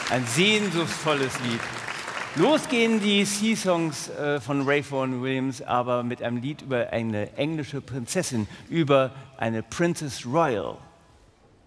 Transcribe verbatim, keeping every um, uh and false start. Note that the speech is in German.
Ein sehnsuchtsvolles Lied. Los gehen die Sea-Songs äh, von Ralph Vaughan Williams, aber mit einem Lied über eine englische Prinzessin, über eine Princess Royal.